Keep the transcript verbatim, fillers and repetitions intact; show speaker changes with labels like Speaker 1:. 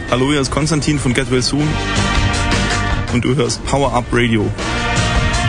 Speaker 1: Hallo, hier ist Konstantin von Get Well Soon und du hörst Power Up Radio.